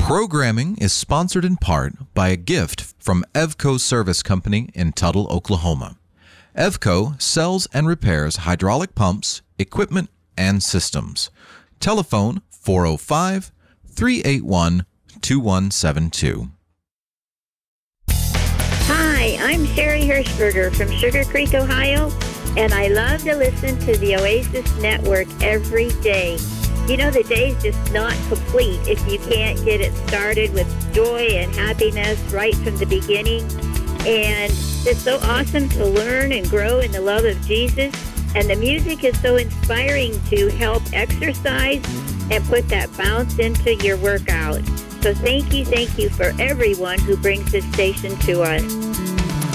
Programming is sponsored in part by a gift from Evco Service Company in Tuttle, Oklahoma. Evco sells and repairs hydraulic pumps, equipment, and systems. Telephone 405-381-2172. Hi, I'm Sherry Hirschberger from Sugar Creek, Ohio, and I love to listen to the Oasis Network every day. You know, the day's just not complete if you can't get it started with joy and happiness right from the beginning. And it's so awesome to learn and grow in the love of Jesus. And the music is so inspiring to help exercise and put that bounce into your workout. So thank you for everyone who brings this station to us.